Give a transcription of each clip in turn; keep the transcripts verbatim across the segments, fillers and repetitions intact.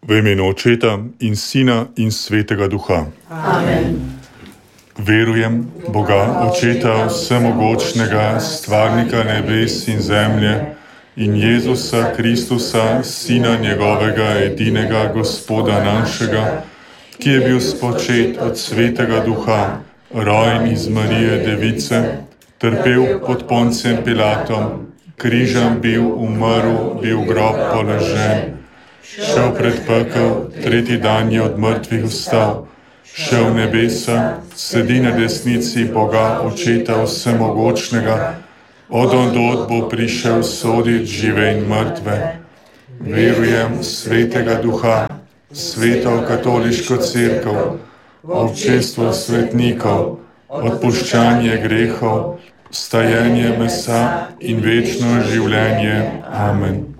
V imenu Očeta in Sina in Svetega Duha. Amen. Verujem Boga, Očeta vsemogočnega, stvarnika nebes in zemlje, in Jezusa Kristusa, Sina njegovega, edinega Gospoda našega, ki je bil spočet od Svetega Duha, rojen iz Marije Device, trpel pod Poncijem Pilatom, križem bil, umrl, bil v grob položen, šel pred pekel, tretji dan je od mrtvih vstal, šel v nebesa, sedi na desnici Boga, Očeta vsemogočnega, od ondod bo prišel sodit žive in mrtve. Verujem Svetega Duha, Sveto katoliško cerkev, občestvo svetnikov, odpuščanje grehov, vstajenje mesa in večno življenje. Amen.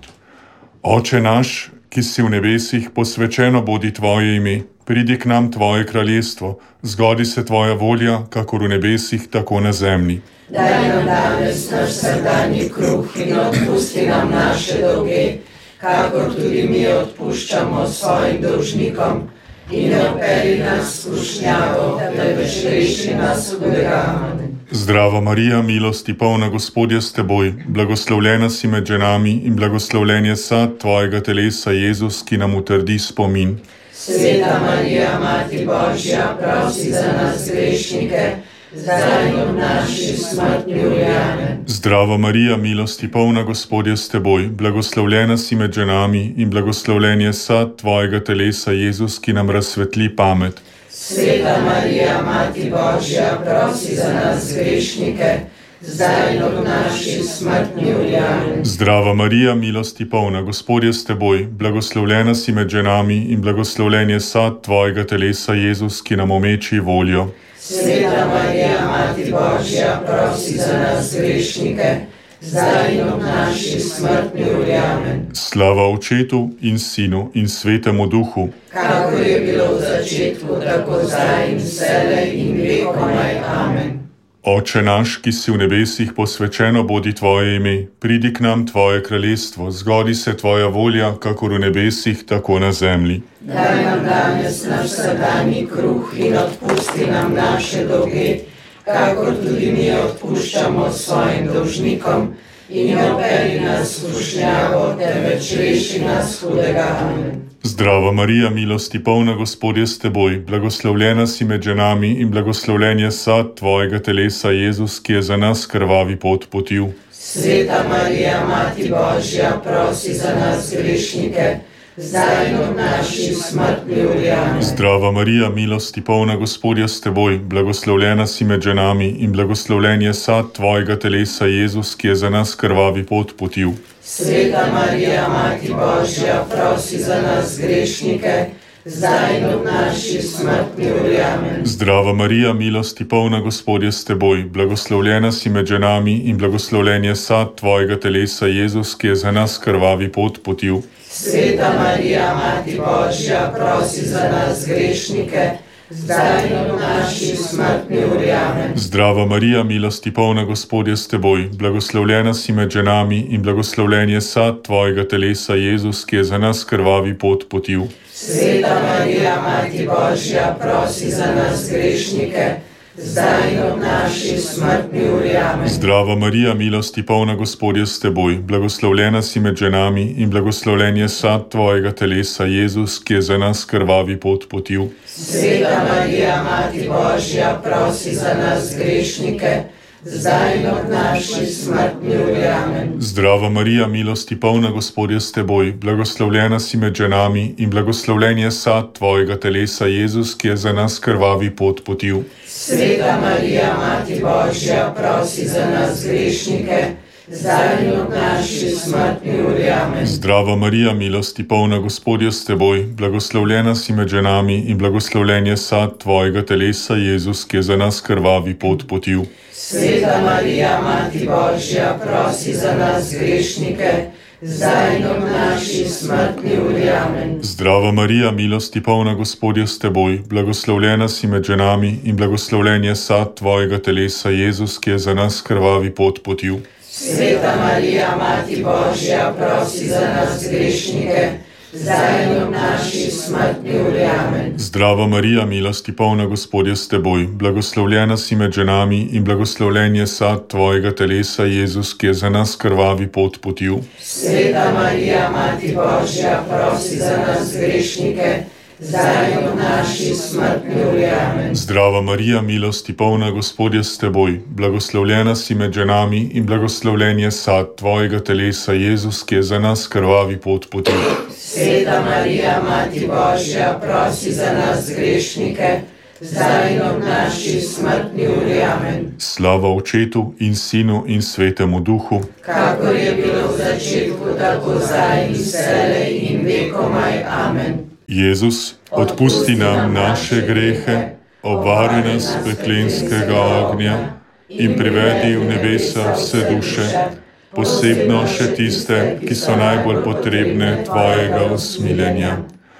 Oče naš, ki si v nebesih, posvečeno bodi tvoje ime, pridi k nam tvoje kraljestvo, zgodi se tvoja volja, kakor v nebesih, tako na zemlji. Daj nam danes naš vsakdanji kruh in odpusti nam naše dolge, kakor tudi mi odpuščamo svojim dolžnikom, in ne vpelji nas v skušnjavo, temveč reši nas hudega. Amen. Zdrava Marija, milosti polna, Gospod je s teboj, blagoslovljena si med ženami in blagoslovljen je sad tvojega telesa, Jezus, ki nam utrdi spomin. Sveta Marija, Mati Božja, prosi za nas grešnike, zdaj in ob naši smrtni uri. Amen. Zdrava Marija, milosti polna, Gospod je s teboj, blagoslovljena si med ženami in blagoslovljen je sad tvojega telesa, Jezus, ki nam razsvetli pamet. Sveta Marija, Mati Božja, prosi za nas grešnike, zdaj in ob naši smrtni uri. Amen. Zdrava Marija, milosti polna, Gospod je s teboj, blagoslovljena si med ženami in blagoslovljen je sad tvojega telesa, Jezus, ki nam omeči voljo. Sveta Marija, Mati Božja, prosi za nas grešnike, zdaj in ob naši smrtni uri. Amen. Slava Očetu in Sinu in Svetemu Duhu, kakor je bilo v začetku, tako zdaj in vselej in vekomaj. Amen. Oče naš, ki si v nebesih, posvečeno bodi tvoje ime, pridi k nam tvoje kraljestvo, zgodi se tvoja volja, kakor v nebesih, tako na zemlji. Daj nam danes naš vsakdanji kruh in odpusti nam naše dolge, kakor tudi mi odpuščamo svojim dolžnikom, in ne vpelji nas v skušnjavo, temveč reši nas hudega. Amen. Zdrava Marija, milosti polna, Gospod je s teboj, blagoslovljena si med ženami in blagoslovljen je sad tvojega telesa, Jezus, ki je za nas krvavi pot potil. Sveta Marija, Mati Božja, prosi za nas grešnike, zdaj in ob naši smrtni uri. Amen. Zdrava Marija, milosti polna, Gospod je s teboj, blagoslovljena si med ženami in blagoslovljen je sad tvojega telesa, Jezus, ki je za nas krvavi pot potil. Sveta Marija, Mati Božja, prosi za nas grešnike, zdaj in ob naši smrtni uri. Amen. Zdrava Marija, milosti polna, Gospod je s teboj, blagoslovljena si med ženami in blagoslovljen je sad tvojega telesa, Jezus, ki je za nas krvavi pot potil. Sveta Marija, Mati Božja, prosi za nas grešnike, zdaj in ob naši smrtni uri. Amen. Zdrava Marija, milosti polna, Gospod je s teboj, blagoslovljena si med ženami in blagoslovljen je sad tvojega telesa, Jezus, ki je za nas krvavi pot potil. Sveta Marija, Mati Božja, prosi za nas grešnike, zdaj in ob naši smrtni uri. Amen. Zdrava Marija, milosti polna, Gospod je s teboj, blagoslovljena si med ženami in blagoslovljen je sad tvojega telesa, Jezus, ki je za nas krvavi pot potil. Sveta Marija, Mati Božja, prosi za nas grešnike, zdaj in ob naši smrtni uri. Amen. Zdrava Marija, milosti polna, Gospod je s teboj, blagoslovljena si med ženami in blagoslovljen je sad tvojega telesa, Jezus, ki je za nas krvavi pot potil. Sveta Marija, Mati Božja, prosi za nas grešnike, zdaj in ob naši smrtni uri. Amen. Zdrava Marija, milosti polna, Gospod je s teboj, blagoslovljena si med ženami in blagoslovljen je sad tvojega telesa, Jezus, ki je za nas krvavi pot potil. Sveta Marija, Mati Božja, prosi za nas grešnike, zdaj in ob naši smrtni uri. Amen. Zdrava Marija, milosti polna, Gospod je s teboj, blagoslovljena si med ženami in blagoslovljen je sad tvojega telesa, Jezus, ki je za nas krvavi pot potil. Sveta Marija, Mati Božja, prosi za nas grešnike, zdaj in ob naši smrtni uri. Amen. Zdrava Marija, milosti polna, Gospod je s teboj, blagoslovljena si med ženami in blagoslovljen je sad tvojega telesa, Jezus, ki je za nas krvavi pot potil. Sveta Marija, Mati Božja, prosi za nas grešnike, zdaj in ob naši smrtni uri. Amen. Zdrava Marija, milosti polna, Gospod je s teboj, blagoslovljena si med ženami in blagoslovljen je sad tvojega telesa, Jezus, ki je za nas krvavi pot potil. Sveta Marija, Mati Božja, prosi za nas grešnike, zdaj in ob naši smrtni uri. Amen. Slava Očetu in Sinu in Svetemu Duhu, kakor je bilo v začetku, tako zdaj in vselej in vekomaj. Amen. Jezus, odpusti nam naše grehe, obvaruj nas peklenskega ognja in privedi v nebesa vse duše, posebno še tiste, ki so najbolj potrebne tvojega usmiljenja.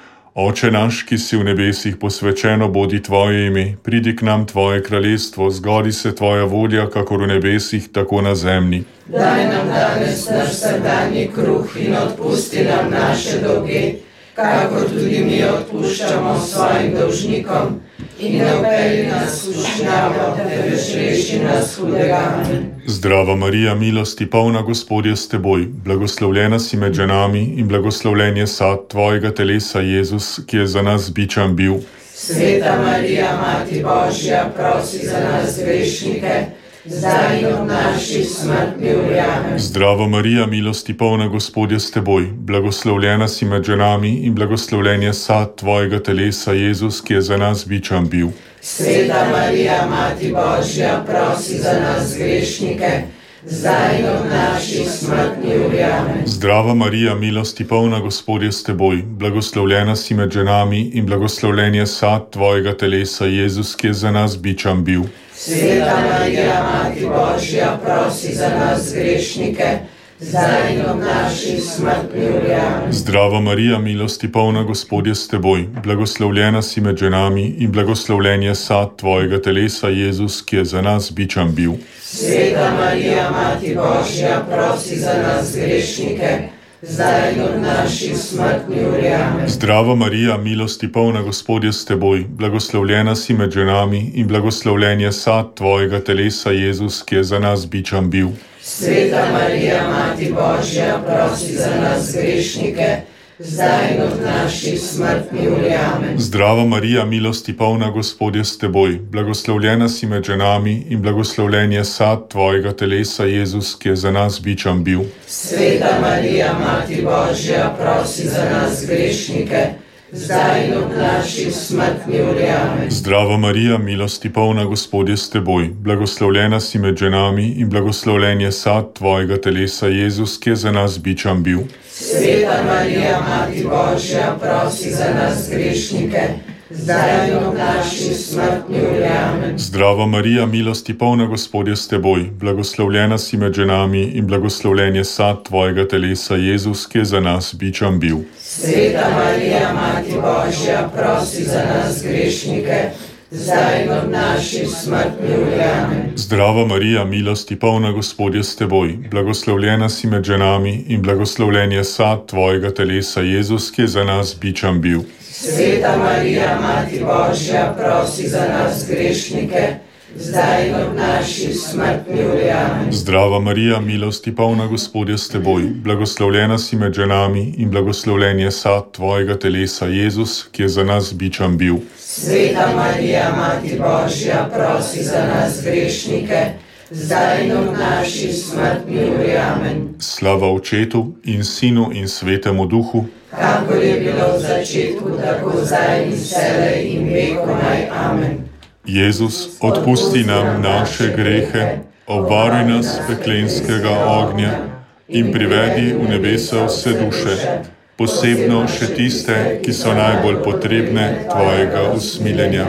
Oče naš, ki si v nebesih, posvečeno bodi tvoje ime, pridi k nam tvoje kraljestvo, zgodi se tvoja volja, kakor v nebesih, tako na zemlji. Daj nam danes naš vsakdanji kruh in odpusti nam naše dolge, kakor tudi mi odpuščamo svojim dolžnikom, in ne vpelji nas v skušnjavo, temveč reši nas hudega. Amen. Zdrava Marija, milosti polna, Gospod je s teboj, blagoslovljena si med ženami in blagoslovljen je sad tvojega telesa, Jezus, ki je za nas bičan bil. Sveta Marija, Mati Božja, prosi za nas grešnike, zdaj in ob naši smrtni uri. Amen. Zdrava Marija, milosti polna, Gospod je s teboj, blagoslovljena si med ženami in blagoslovljen je sad tvojega telesa, Jezus, ki je za nas bičan bil. Sveta Marija, Mati Božja, prosi za nas grešnike, zdaj in ob naši smrtni uri. Amen. Zdrava Marija, milosti polna, Gospod je s teboj, blagoslovljena si med ženami in blagoslovljen je sad tvojega telesa, Jezus, ki je za nas bičan bil. Sveta Marija, Mati Božja, prosi za nas grešnike, zdaj in ob naši smrtni uri. Amen. Zdrava Marija, milosti polna, Gospod je s teboj, blagoslovljena si med ženami in blagoslovljen je sad tvojega telesa, Jezus, ki je za nas bičan bil. Sveta Marija, Mati Božja, prosi za nas grešnike, zdaj in ob naši smrtni uri. Amen. Zdrava Marija, milosti polna, Gospod je s teboj, blagoslovljena si med ženami in blagoslovljen je sad tvojega telesa, Jezus, ki je za nas bičan bil. Sveta Marija, Mati Božja, prosi za nas grešnike, zdaj in ob naši smrtni uri. Amen. Zdrava Marija, milosti polna, Gospod je s teboj, blagoslovljena si med ženami in blagoslovljen je sad tvojega telesa, Jezus, ki je za nas bičan bil. Sveta Marija, Mati Božja, prosi za nas grešnike, zdaj in ob naši smrtni uri. Amen. Zdrava Marija, milosti polna, Gospod je s teboj, blagoslovljena si med ženami in blagoslovljen je sad tvojega telesa, Jezus, ki je za nas bičan bil. Sveta Marija, Mati Božja, prosi za nas grešnike, zdaj in ob naši smrtni uri. Amen. Zdrava Marija, milosti polna, Gospod je s teboj, blagoslovljena si med ženami in blagoslovljen je sad tvojega telesa, Jezus, ki je za nas bičan bil. Sveta Marija, Mati Božja, prosi za nas grešnike, zdaj in ob naši smrtni uri. Amen. Zdrava Marija, milosti polna, Gospod je s teboj, blagoslovljena si med ženami in blagoslovljen je sad tvojega telesa, Jezus, ki je za nas bičan bil. Sveta Marija, Mati Božja, prosi za nas grešnike, zdaj in ob naši smrtni uri. Amen. Zdrava Marija, milosti polna, Gospod je s teboj, blagoslovljena si med ženami in blagoslovljen je sad tvojega telesa, Jezus, ki je za nas bičan bil. Sveta Marija, Mati Božja, prosi za nas grešnike, zdaj in ob naši smrtni uri. Amen. Slava Očetu in Sinu in Svetemu Duhu, kakor je bilo v začetku, tako zdaj in vselej in vekomaj. Amen. Jezus, odpusti nam naše grehe, obvaruj nas peklenskega ognja in privedi v nebesa vse duše, posebno še tiste, ki so najbolj potrebne tvojega usmiljenja.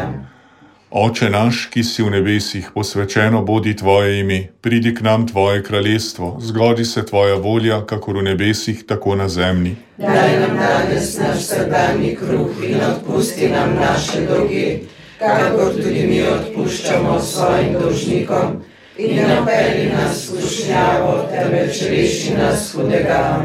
Oče naš, ki si v nebesih, posvečeno bodi tvoje ime, pridi k nam tvoje kraljestvo, zgodi se tvoja volja, kakor v nebesih, tako na zemlji. Daj nam danes naš vsakdanji kruh in odpusti nam naše dolge, kakor tudi mi odpuščamo svojim dolžnikom, in ne vpelji nas v skušnjavo, temveč reši nas hudega. Amen.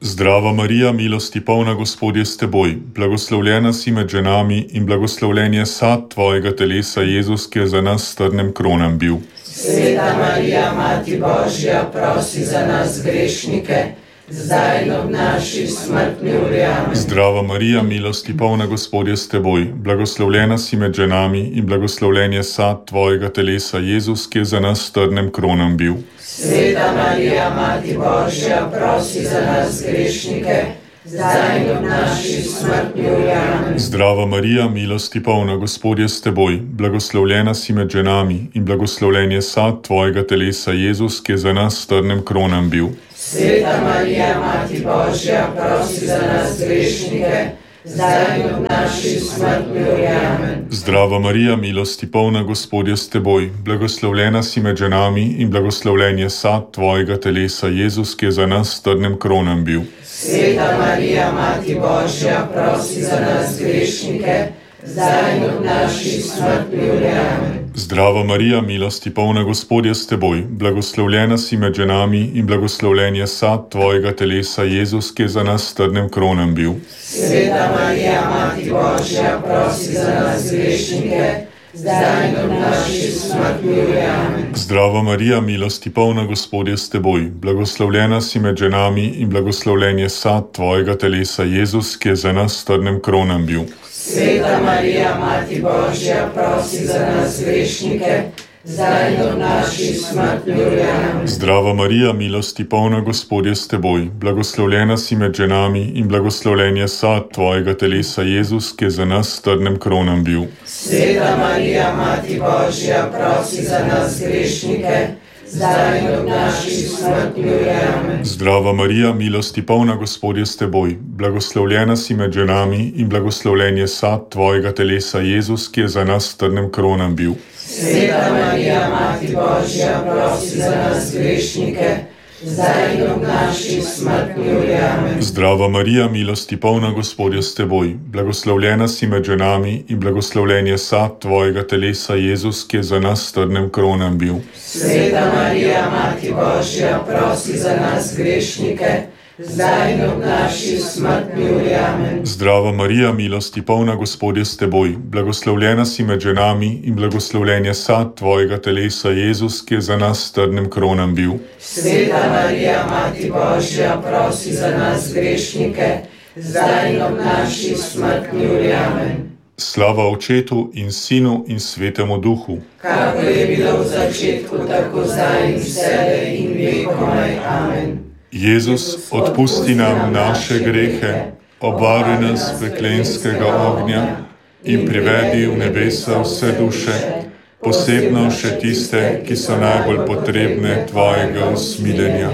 Zdrava Marija, milosti polna, Gospod je s teboj, blagoslovljena si med ženami in blagoslovljen je sad tvojega telesa, Jezus, ki je za nas s trnem kronan bil. Sveta Marija, Mati Božja, prosi za nas grešnike, zdaj in ob naši smrtni uri. Amen. Zdrava Marija, milosti polna, Gospod je s teboj, blagoslovljena si med ženami in blagoslovljen je sad tvojega telesa, Jezus, ki je za nas s trnem kronan bil. Sveta Marija, Mati Božja, prosi za nas grešnike, zdaj in ob naši smrtni uri. Amen. Zdrava Marija, milosti polna, Gospod je s teboj, blagoslovljena si med ženami in blagoslovljen je sad tvojega telesa, Jezus, ki je za nas s trnem kronan bil. Sveta Marija, Mati Božja, prosi za nas grešnike, zdaj in ob naši smrtni uri. Amen. Zdrava Marija, milosti polna, Gospod je s teboj, blagoslovljena si med ženami in blagoslovljen je sad tvojega telesa, Jezus, ki je za nas s trnem kronan bil. Sveta Marija, Mati Božja, prosi za nas grešnike, zdaj in ob naši smrtni uri. Amen. Zdrava Marija, milosti polna, Gospod je s teboj, blagoslovljena si med ženami in blagoslovljen je sad tvojega telesa, Jezus, ki je za nas s trnem kronan bil. Sveta Marija, Mati Božja, prosi za nas grešnike, zdaj in ob naši smrtni uri. Amen. Zdrava Marija, milosti polna, Gospod je s teboj, blagoslovljena si med ženami in blagoslovljen je sad tvojega telesa, Jezus, ki je za nas s trnem kronan bil. Sveta Marija, Mati Božja, prosi za nas grešnike, zdaj in ob naši smrtni uri. Amen. Zdrava Marija, milosti polna, Gospod je s teboj, blagoslovljena si med ženami in blagoslovljen je sad tvojega telesa, Jezus, ki je za nas s trnem kronan bil. Sveta Marija, Mati Božja, prosi za nas grešnike, zdaj in ob naši smrtni uri. Amen. Zdrava Marija, milosti polna, Gospod je s teboj, blagoslovljena si med ženami in blagoslovljen je sad tvojega telesa, Jezus, ki je za nas s trnem kronan bil. Sveta Marija, Mati Božja, prosi za nas grešnike, zdaj in ob naši smrtni uri. Amen. Zdrava Marija, milosti polna, Gospod je s teboj, blagoslovljena si med ženami in blagoslovljen je sad tvojega telesa, Jezus, ki je za nas s trnem kronan bil. Sveta Marija, Mati Božja, prosi za nas grešnike, zdaj in ob naši smrtni uri. Amen. Zdrava Marija, milosti polna, Gospod je s teboj, blagoslovljena si med ženami in blagoslovljen je sad tvojega telesa, Jezus, ki je za nas s trnem kronan bil. Sveta Marija, Mati Božja, prosi za nas grešnike, zdaj in ob naši smrtni uri. Amen. Slava Očetu in Sinu in Svetemu Duhu. Kakor je bilo v začetku, tako zdaj in vselej in vekomaj. Amen. Jezus, odpusti nam naše grehe, obvaruj nas peklenskega ognja in privedi v nebesa vse duše, posebno še tiste, ki so najbolj potrebne tvojega usmiljenja.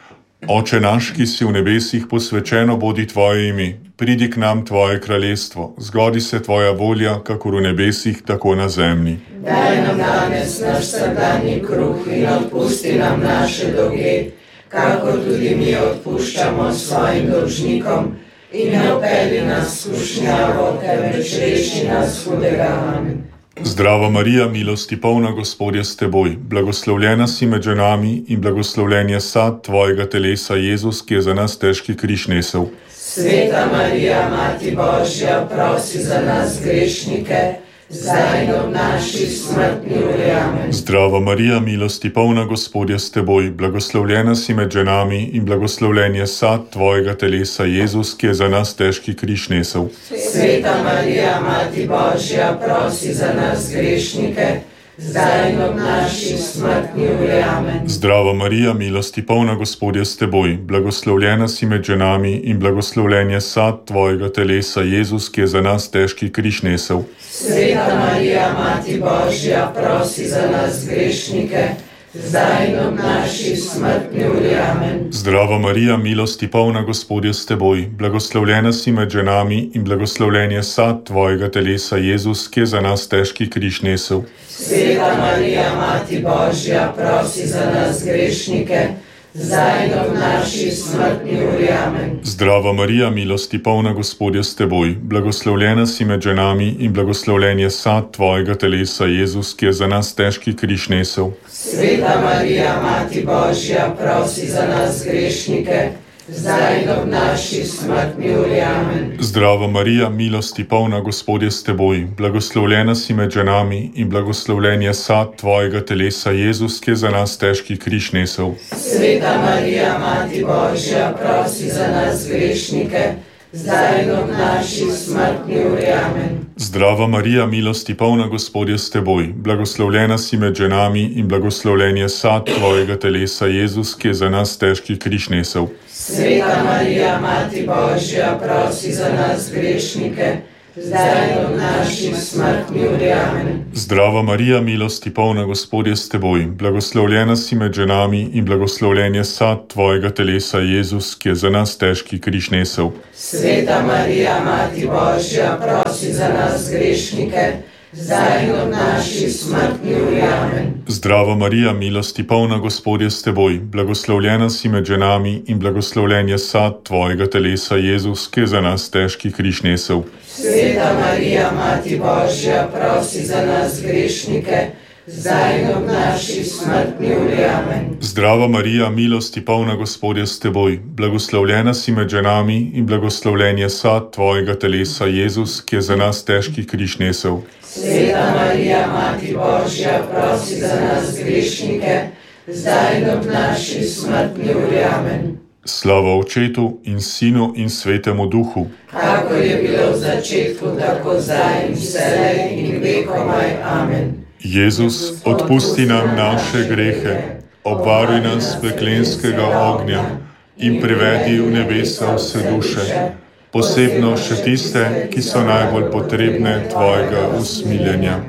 Oče naš, ki si v nebesih, posvečeno bodi tvoje ime, pridi k nam tvoje kraljestvo, zgodi se tvoja volja, kakor v nebesih, tako na zemlji. Daj nam danes naš vsakdanji kruh in odpusti nam naše dolge, kakor tudi mi odpuščamo svojim dolžnikom, in ne vpelji nas v skušnjavo, temveč reši nas hudega. Amen. Zdrava Marija, milosti polna, Gospod je s teboj, blagoslovljena si med ženami in blagoslovljen je sad tvojega telesa, Jezus, ki je za nas težki križ nesel. Sveta Marija, Mati Božja, prosi za nas grešnike, zdaj in ob naši smrtni uri. Amen. Zdrava Marija, milosti polna, Gospod je s teboj, blagoslovljena si med ženami in blagoslovljen je sad tvojega telesa, Jezus, ki je za nas težki križ nesel. Sveta Marija, Mati Božja, prosi za nas grešnike, zdaj in ob naši smrtni uri. Amen. Zdrava Marija, milosti polna, Gospod je s teboj, blagoslovljena si med ženami in blagoslovljen je sad tvojega telesa, Jezus, ki je za nas težki križ nesel. Sveta Marija, Mati Božja, prosi za nas grešnike, zdaj in ob naši smrtni uri. Amen. Zdrava Marija, milosti polna, Gospod je s teboj, blagoslovljena si med ženami in blagoslovljen je sad tvojega telesa, Jezus, ki je za nas težki križ nesel. Sveta Marija, Mati Božja, prosi za nas grešnike, zdaj in ob naši smrtni uri. Amen. Zdrava Marija, milosti polna, Gospod je s teboj, blagoslovljena si med ženami in blagoslovljen je sad tvojega telesa, Jezus, ki je za nas težki križ nesel. Sveta Marija, Mati Božja, prosi za nas grešnike, zdaj in ob naši smrtni uri. Amen. Zdrava Marija, milosti polna, Gospod je s teboj, blagoslovljena si med ženami in blagoslovljen je sad tvojega telesa, Jezus, ki je za nas težki križ nesel. Sveta Marija, Mati Božja, prosi za nas grešnike, zdaj in ob naši smrtni uri. Amen. Zdrava Marija, milosti polna, Gospod je s teboj, blagoslovljena si med ženami in blagoslovljen je sad tvojega telesa, Jezus, ki je za nas težki križ nesel. Sveta Marija, Mati Božja, prosi za nas grešnike, zdaj in ob naši smrtni uri. Amen. Zdrava Marija, milosti polna, Gospod je s teboj, blagoslovljena si med ženami in blagoslovljen je sad tvojega telesa, Jezus, ki je za nas težki križ nesel. Sveta Marija, Mati Božja, prosi za nas grešnike, zdaj in ob naši smrtni uri. Amen. Zdrava Marija, milosti polna, Gospod je s teboj, blagoslovljena si med ženami in blagoslovljen je sad tvojega telesa, Jezus, ki je za nas težki križ nesel. Sveta Marija, Mati Božja, prosi za nas grešnike, zdaj in ob naši smrtni uri. Amen. Zdrava Marija, milosti polna, Gospod je s teboj, blagoslovljena si med ženami in blagoslovljen je sad tvojega telesa, Jezus, ki je za nas težki križ nesel. Sveta Marija, Mati Božja, prosi za nas grešnike, zdaj in ob naši smrtni uri. Amen. Slava Očetu in Sinu in Svetemu Duhu, kakor je bilo v začetku, tako zdaj in vselej in vekomaj. Amen. Jezus, odpusti nam naše grehe, obvaruj nas peklenskega ognja in privedi v nebesa vse duše, posebno še tiste, ki so najbolj potrebne tvojega usmiljenja.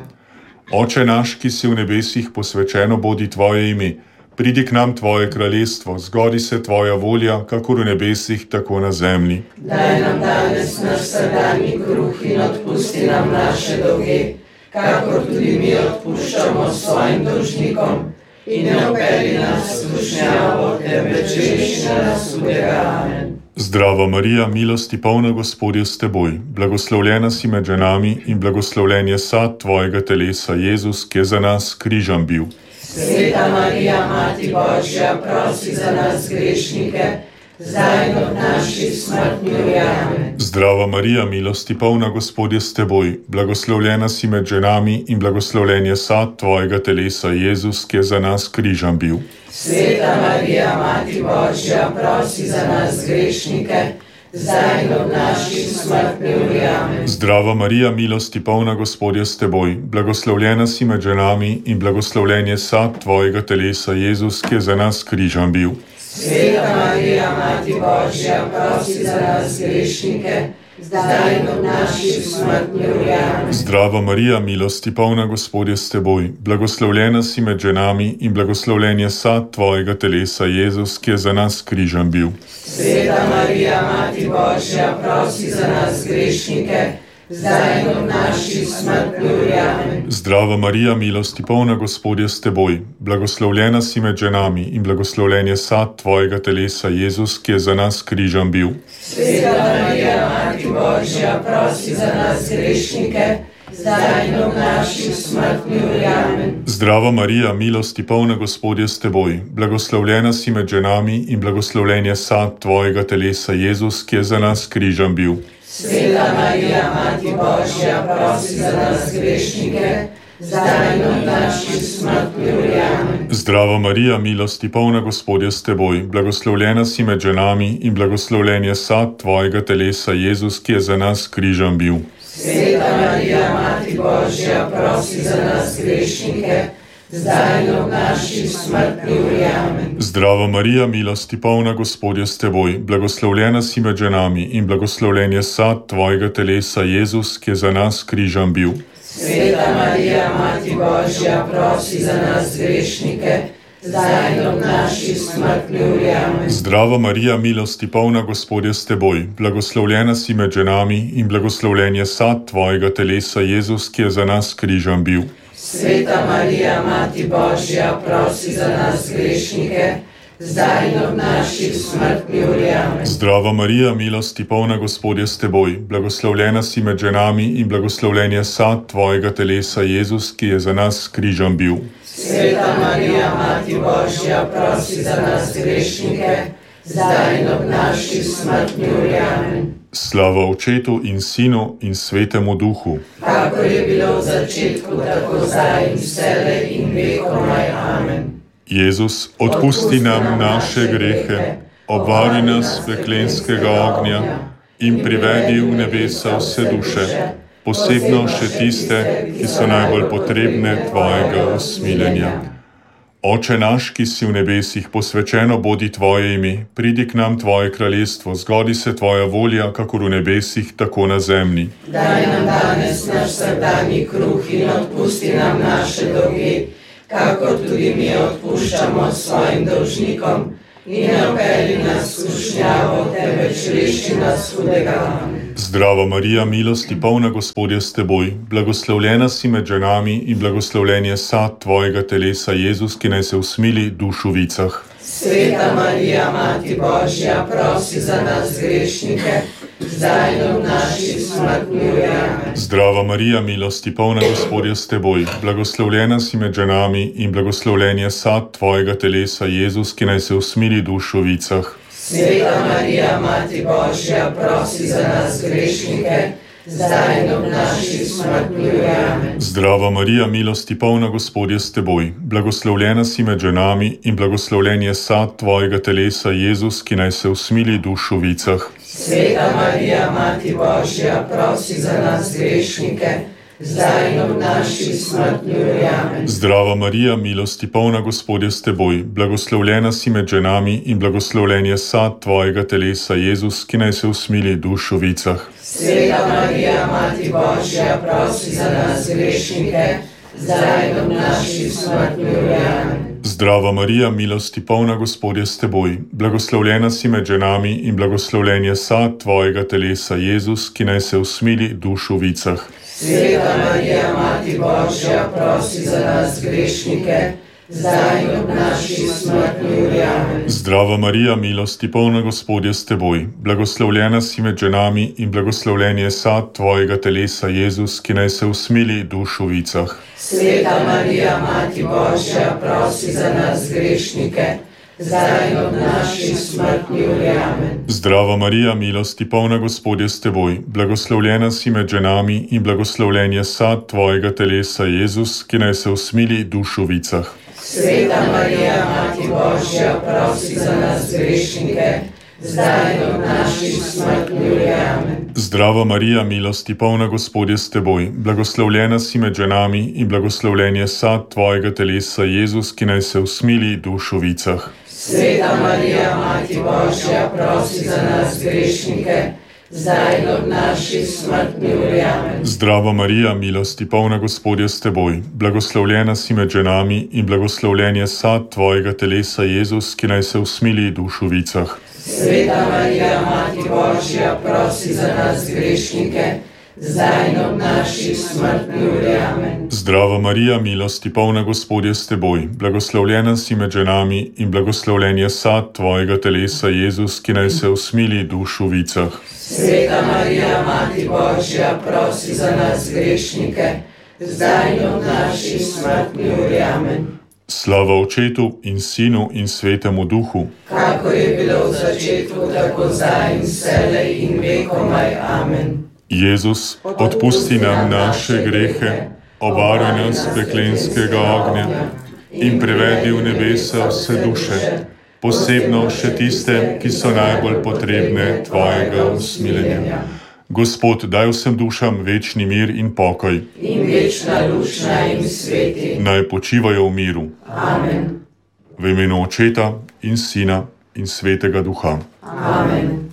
Oče naš, ki si v nebesih, posvečeno bodi tvoje ime, pridi k nam tvoje kraljestvo, zgodi se tvoja volja, kakor v nebesih, tako na zemlji. Daj nam danes naš vsakdanji kruh in odpusti nam naše dolge, kakor tudi mi odpuščamo svojim dolžnikom, in ne vpelji nas v skušnjavo, temveč reši nas hudega. Amen. Zdrava Marija, milosti polna, Gospod je s teboj, blagoslovljena si med ženami in blagoslovljen je sad tvojega telesa, Jezus, ki je za nas križan bil. Sveta Marija, Mati Božja, prosi za nas grešnike, zdaj in ob naši smrtni uri. Amen. Zdrava Marija, milosti polna, Gospod je s teboj, blagoslovljena si med ženami in blagoslovljen je sad tvojega telesa, Jezus, ki je za nas križan bil. Sveta Marija, Mati Božja, prosi za nas grešnike, zdaj in ob naši smrtni uri. Amen. Zdrava Marija, milosti polna, Gospod je s teboj, blagoslovljena si med ženami in blagoslovljen je sad tvojega telesa, Jezus, ki je za nas križan bil. Sveta Marija, Mati Božja, prosi za nas grešnike, zdaj in ob naši smrtni uri. Amen. Zdrava Marija, milosti polna, Gospod je s teboj, blagoslovljena si med ženami in blagoslovljen je sad tvojega telesa, Jezus, ki je za nas križan bil. Sveta Marija, Mati Božja, prosi za nas grešnike, zdaj in ob naši smrtni uri. Amen. Zdrava Marija, milosti polna, Gospod je s teboj, blagoslovljena si med ženami in blagoslovljen je sad tvojega telesa, Jezus, ki je za nas križan bil. Sveta Marija, Mati Božja, prosi za nas grešnike, zdaj in ob naši smrtni uri. Amen. Zdrava Marija, milosti polna, Gospod je s teboj, blagoslovljena si med ženami in blagoslovljen je sad tvojega telesa, Jezus, ki je za nas križan bil. Sveta Marija, Mati Božja, prosi za nas grešnike, zdaj in ob naši smrtni uri. Amen. Zdrava Marija, milosti polna, Gospod je s teboj, blagoslovljena si med ženami in blagoslovljen je sad tvojega telesa, Jezus, ki je za nas križan bil. Sveta Marija, Mati Božja, prosi za nas grešnike, zdaj in ob naši smrtni uri. Amen. Zdrava Marija, milosti polna, Gospod je s teboj, blagoslovljena si med ženami in blagoslovljen je sad tvojega telesa, Jezus, ki je za nas križan bil. Sveta Marija, Mati Božja, prosi za nas grešnike, zdaj in ob naši smrtni uri. Amen. Zdrava Marija, milosti polna, Gospod je s teboj, blagoslovljena si med ženami in blagoslovljen je sad tvojega telesa, Jezus, ki je za nas križan bil. Sveta Marija, Mati Božja, prosi za nas grešnike, zdaj in ob naši smrtni uri. Amen. Zdrava Marija, milosti polna, Gospod je s teboj, blagoslovljena si med ženami in blagoslovljen je sad tvojega telesa, Jezus, ki je za nas križan bil. Sveta Marija, Mati Božja, prosi za nas grešnike, zdaj in ob naši smrtni uri. Amen. Slava Očetu in Sinu in Svetemu Duhu, kakor je bilo v začetku, tako zdaj in vselej in vekomaj. Amen. Jezus, odpusti nam naše grehe, obvari nas peklenskega ognja in privedi v nebesa vse duše, posebno še tiste, ki so najbolj potrebne tvojega usmiljenja. Oče naš, ki si v nebesih, posvečeno bodi tvoje ime, pridi k nam tvoje kraljestvo, zgodi se tvoja volja, kakor v nebesih, tako na zemlji. Daj nam danes naš vsakdanji kruh in odpusti nam naše dolge, kakor tudi mi odpuščamo svojim dolžnikom, in ne vpelji nas v skušnjavo, temveč reši nas hudega. Amen. Zdrava Marija, milosti polna, Gospod je s teboj, blagoslovljena si med ženami in blagoslovljen je sad tvojega telesa, Jezus, ki naj se usmili dušu vicah. Sveta Marija, Mati Božja, prosi za nas grešnike, zdaj in ob naši smrtni uri. Amen. Zdrava Marija, milosti polna, Gospod je s teboj, blagoslovljena si med ženami in blagoslovljen je sad tvojega telesa, Jezus, ki naj se usmili dušu vicah. Sveta Marija, Mati Božja, prosi za nas grešnike, zdaj in ob naši smrtni uri. Amen. Zdrava Marija, milosti polna, Gospod je s teboj, blagoslovljena si med ženami in blagoslovljen je sad tvojega telesa, Jezus, ki naj se usmili dušu vicah. Sveta Marija, Mati Božja, prosi za nas grešnike, zdaj in ob naši smrtni uri. Amen. Zdrava Marija, milosti polna, Gospod je s teboj, blagoslovljena si med ženami in blagoslovljen je sad tvojega telesa, Jezus, ki naj se usmili dušu vicah. Sveta Marija, Mati Božja, prosi za nas grešnike, zdaj in ob naši smrtni uri. Amen. Zdrava Marija, milosti polna, Gospod je s teboj, blagoslovljena si med ženami in blagoslovljen je sad tvojega telesa, Jezus, ki naj se usmili dušu vicah. Sveta Marija, Mati Božja, prosi za nas grešnike, zdaj in ob naši smrtni uri. Amen. Zdrava Marija, milosti polna, Gospod je s teboj, blagoslovljena si med ženami in blagoslovljen je sad tvojega telesa, Jezus, ki naj se usmili dušu vicah. Sveta Marija, Mati Božja, prosi za nas grešnike, zdaj in ob naši smrtni uri. Amen. Zdrava Marija, milosti polna, Gospod je s teboj, blagoslovljena si med ženami in blagoslovljen je sad tvojega telesa, Jezus, ki naj se usmili dušu vicah. Sveta Marija, Mati Božja, prosi za nas grešnike, zdaj in ob naši smrtni uri. Amen. Zdrava Marija, milosti polna, Gospod je s teboj, blagoslovljena si med ženami in blagoslovljen je sad tvojega telesa, Jezus, ki naj se usmili dušu vicah. Sveta Marija, Mati Božja, prosi za nas grešnike, zdaj in ob naši smrtni uri. Amen. Zdrava Marija, milosti polna, Gospod je s teboj, blagoslovljena si med ženami in blagoslovljen je sad tvojega telesa, Jezus, ki naj se usmili dušu vicah. Sveta Marija, Mati Božja, prosi za nas grešnike, zdaj in ob naši smrtni uri. Amen. Zdrava Marija, milosti polna, Gospod je s teboj, blagoslovljena si med ženami in blagoslovljen je sad tvojega telesa, Jezus, ki naj se usmili dušu vicah. Sveta Marija, Mati Božja, prosi za nas grešnike, zdaj in ob naši smrtni uri. Amen. Slava Očetu in Sinu in Svetemu Duhu, kakor je bilo v začetku, tako zdaj in vselej in vekomaj. Amen. Jezus, odpusti nam naše grehe, obvaruj nas peklenskega ognja in privedi v nebesa vse duše, posebno še tiste, ki so najbolj potrebne tvojega usmiljenja. Gospod, daj vsem dušam večni mir in pokoj. In večna luč naj jim sveti. Naj počivajo v miru. Amen. V imenu Očeta in Sina in Svetega Duha. Amen.